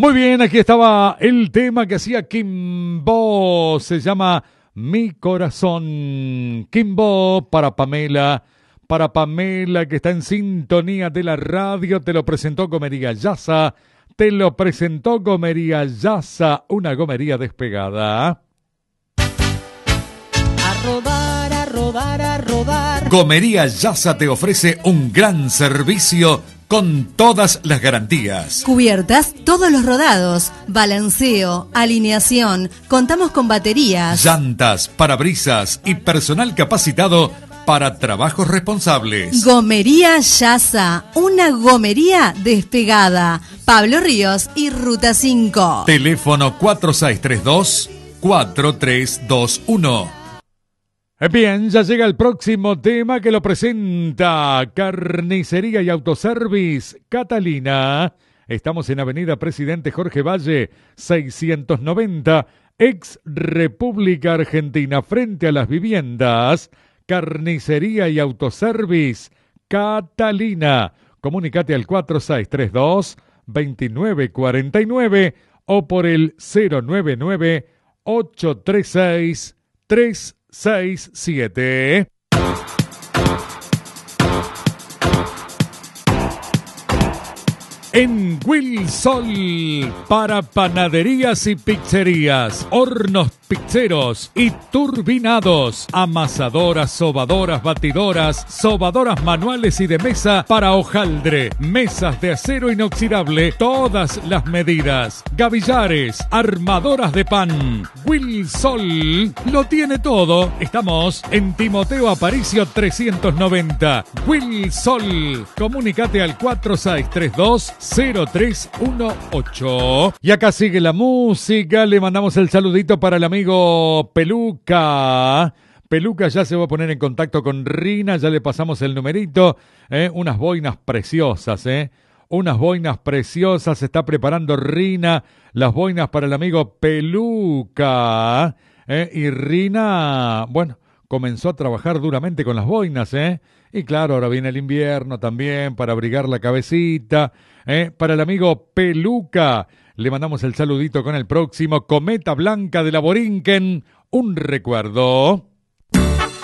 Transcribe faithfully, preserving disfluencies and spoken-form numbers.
Muy bien, aquí estaba el tema que hacía Kimbo, se llama Mi Corazón. Kimbo para Pamela, para Pamela que está en sintonía de la radio, te lo presentó Gomería Yasa, te lo presentó Gomería Yasa, una gomería despegada. A rodar, a rodar, a rodar. Gomería Yasa te ofrece un gran servicio con todas las garantías. Cubiertas todos los rodados, balanceo, alineación, contamos con baterías, llantas, parabrisas y personal capacitado para trabajos responsables. Gomería Yasa, una gomería despegada. Pablo Ríos y Ruta cinco. Teléfono cuatro seis tres dos, cuatro tres dos uno. Bien, ya llega el próximo tema que lo presenta Carnicería y Autoservice Catalina. Estamos en Avenida Presidente Jorge Valle, seiscientos noventa, ex República Argentina, frente a las viviendas. Carnicería y Autoservice Catalina. Comunicate al cuatro seis tres dos, dos nueve cuatro nueve o por el cero nueve nueve, ocho tres seis, tres seis siete. En Wilsol, para panaderías y pizzerías, hornos pizzeros y turbinados, amasadoras, sobadoras, batidoras, sobadoras manuales y de mesa para hojaldre, mesas de acero inoxidable, todas las medidas, gavillares, armadoras de pan. Wilsol lo tiene todo. Estamos en Timoteo Aparicio trescientos noventa. Wilsol, comunicate al cuatro seis tres dos, cero tres uno ocho. Y acá sigue la música. Le mandamos el saludito para el amigo Peluca. Peluca ya se va a poner en contacto con Rina. Ya le pasamos el numerito. ¿eh? Unas boinas preciosas, ¿eh? Unas boinas preciosas. Se está preparando Rina. Las boinas para el amigo Peluca. ¿eh? Y Rina, bueno, comenzó a trabajar duramente con las boinas, ¿eh? Y claro, ahora viene el invierno también para abrigar la cabecita. ¿eh? Para el amigo Peluca, le mandamos el saludito con el próximo Cometa Blanca de la Borinquen. Un recuerdo.